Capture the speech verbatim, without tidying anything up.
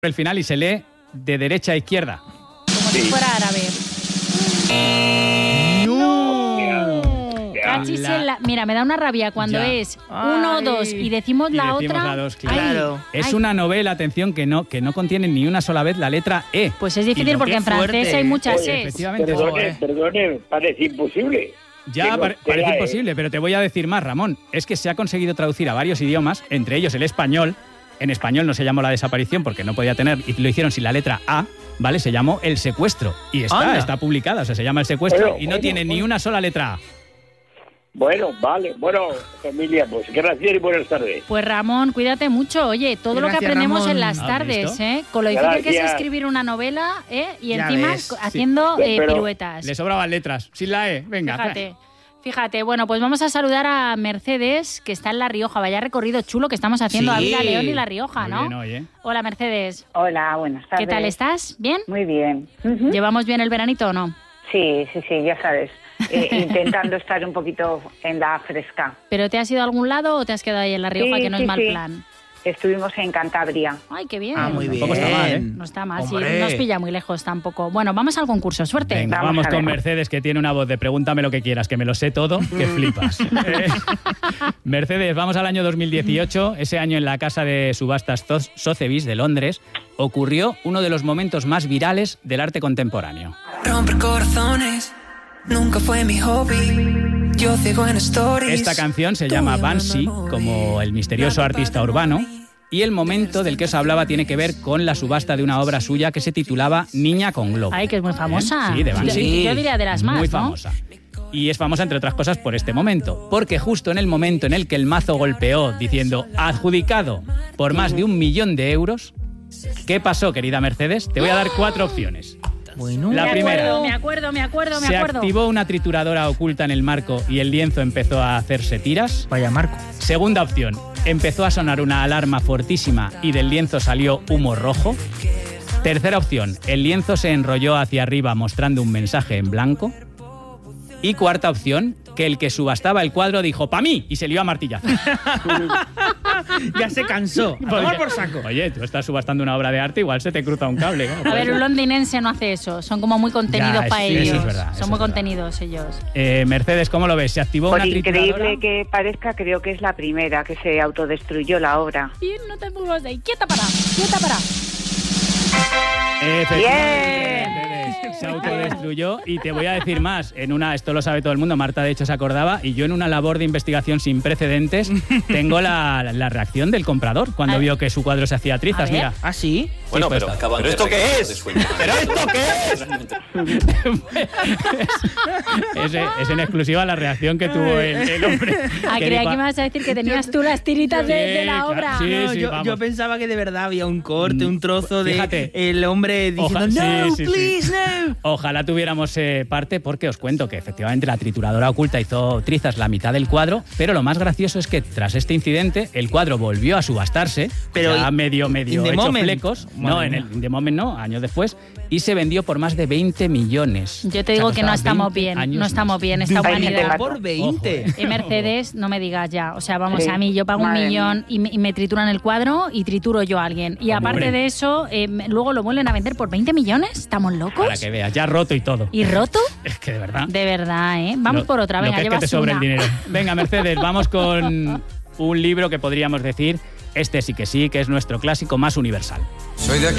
el final y se lee de derecha a izquierda. Como sí. si fuera árabe. ¡No! Cachis en la... Mira, me da una rabia cuando ya. es uno o dos y decimos y la decimos otra. La dos, claro. Ay, es ay. una novela, atención, que no, que no contiene ni una sola vez la letra E. Pues es difícil porque en francés fuerte. hay muchas Oye, Es. Efectivamente. Perdone, eh. perdone, parece imposible. Ya, pare, parece imposible, pero te voy a decir más, Ramón. Es que se ha conseguido traducir a varios idiomas, entre ellos el español. En español no se llamó La desaparición porque no podía tener, y lo hicieron sin la letra A, ¿vale? Se llamó El secuestro. Y está, Anda. está publicada, o sea, se llama El secuestro bueno, y no bueno, tiene bueno. ni una sola letra A. Bueno, vale. Bueno, Emilia, pues gracias y buenas tardes. Pues Ramón, cuídate mucho. Oye, todo gracias, lo que aprendemos Ramón. en las tardes, ¿eh? Con lo difícil gracias. que es escribir una novela, ¿eh? Y ya encima ves. haciendo sí. eh, piruetas. Le sobraban letras, sin la E. Venga. Fíjate. Fíjate, bueno, pues vamos a saludar a Mercedes, que está en La Rioja. Vaya recorrido chulo que estamos haciendo sí. a Vila León y La Rioja, ¿no? Muy bien, oye. Hola, Mercedes. Hola, buenas tardes. ¿Qué tal estás? ¿Bien? Muy bien. Uh-huh. ¿Llevamos bien el veranito o no? Sí, sí, sí, ya sabes. Eh, intentando estar un poquito en la fresca. ¿Pero te has ido a algún lado o te has quedado ahí en La Rioja, sí, que no sí, es mal sí. plan? Estuvimos en Cantabria. Ay, qué bien. Ah, muy bien. Tampoco está mal, ¿eh? No está mal, sí, no nos pilla muy lejos tampoco. Bueno, vamos al concurso, suerte. Venga, vamos, vamos con Mercedes, que tiene una voz de pregúntame lo que quieras, que me lo sé todo, que flipas. eh, Mercedes, vamos al año dos mil dieciocho. Ese año en la casa de subastas Sotheby's de Londres ocurrió uno de los momentos más virales del arte contemporáneo. Romper corazones nunca fue mi hobby. Yo ciego en stories. Esta canción se llama Banksy, como el misterioso artista urbano, y el momento del que os hablaba tiene que ver con la subasta de una obra suya que se titulaba Niña con globo. Ay, que es muy famosa. ¿Eh? Sí, de Banksy. Sí. Yo diría de las más, Muy ¿no? famosa. Y es famosa, entre otras cosas, por este momento. Porque justo en el momento en el que el mazo golpeó diciendo adjudicado por más de un millón de euros, ¿qué pasó, querida Mercedes? Te voy a dar cuatro opciones. Bueno, la me primera. Acuerdo, me acuerdo, me acuerdo, me se acuerdo. activó una trituradora oculta en el marco y el lienzo empezó a hacerse tiras. Vaya marco. Segunda opción. Empezó a sonar una alarma fortísima y del lienzo salió humo rojo. Tercera opción. El lienzo se enrolló hacia arriba mostrando un mensaje en blanco. Y cuarta opción. Que el que subastaba el cuadro dijo ¡pa' mí! Y se lió a martillazo. Ya se cansó. A tomar por saco. Oye, tú estás subastando una obra de arte, igual se te cruza un cable. ¿no? A ver, un londinense no hace eso. Son como muy contenidos para sí, ellos. Eso es verdad, Son muy contenidos ellos. Eh, Mercedes, ¿cómo lo ves? ¿Se activó Por una trituradora? increíble que parezca, creo que es la primera que se autodestruyó la obra. Y no te muevas de ahí. ¡Quieta para! ¡Quieta para! Efectivamente, se autodestruyó y te voy a decir más, en una, esto lo sabe todo el mundo, Marta de hecho se acordaba, y yo en una labor de investigación sin precedentes tengo la, la reacción del comprador cuando vio que su cuadro se hacía trizas, mira. ¿Ah, sí? Bueno, sí, pero, pues, ¿pero esto qué es? ¿Pero esto qué es? es? Es en exclusiva la reacción que tuvo el, el hombre. Ah, que creía dijo, que me ibas a decir que tenías tú las tiritas de, de la obra. Sí, no, sí, yo, yo pensaba que de verdad había un corte, un trozo de Fíjate, el hombre diciendo oja, no, sí, sí, please, sí. no. Ojalá tuviéramos eh, parte, porque os cuento que efectivamente la trituradora oculta hizo trizas la mitad del cuadro, pero lo más gracioso es que tras este incidente el cuadro volvió a subastarse, pero ya medio medio hecho moment. flecos, Madre no, en el in the moment no, años después, y se vendió por más de veinte millones. Yo te digo o sea, que no estamos bien, no estamos más. bien esta humanidad. Por veinte. Y Mercedes, no me digas ya, o sea, vamos, sí. a mí yo pago Madre un millón mía. y me, y me trituran el cuadro y trituro yo a alguien. Y aparte Hombre. de eso, eh, luego lo vuelven a vender por veinte millones, ¿estamos locos? Para que veas, ya roto y todo. ¿Y roto? Es que de verdad. De verdad, ¿eh? Vamos lo, por otra, venga, lo que es llevas que te sobre una. el dinero. Venga, Mercedes, vamos con un libro que podríamos decir, este sí que sí, que es nuestro clásico más universal. Soy de aquí.